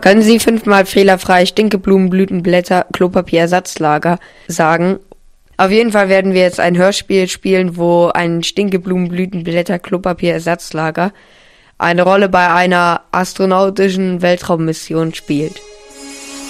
Können Sie 5-mal fehlerfrei Stinkeblumen, Blütenblätter, Klopapierersatzlager sagen? Auf jeden Fall werden wir jetzt ein Hörspiel spielen, wo ein Stinkeblumen, Blütenblätter, Klopapierersatzlager eine Rolle bei einer astronautischen Weltraummission spielt.